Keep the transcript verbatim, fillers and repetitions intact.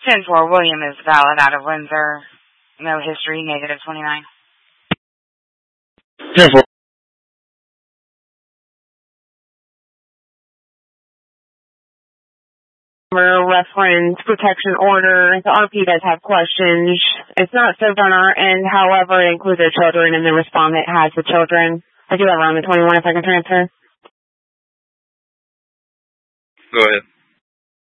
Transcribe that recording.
ten four, William is valid out of Windsor. No history, negative twenty-nine. ten four. Reference protection order. The R P does have questions. It's not served on our end, however, it includes the children, and the respondent has the children. I do have around the twenty-one if I can transfer. Go ahead.